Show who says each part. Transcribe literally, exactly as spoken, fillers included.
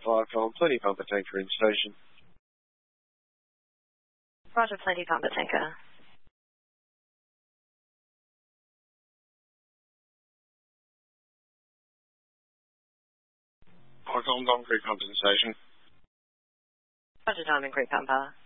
Speaker 1: five, Colin, plenty pumper tanker in station.
Speaker 2: Roger, plenty pumper tanker.
Speaker 1: Hi, Colin, Diamond Creek Pumper in station.
Speaker 2: Roger, Diamond Creek pumper.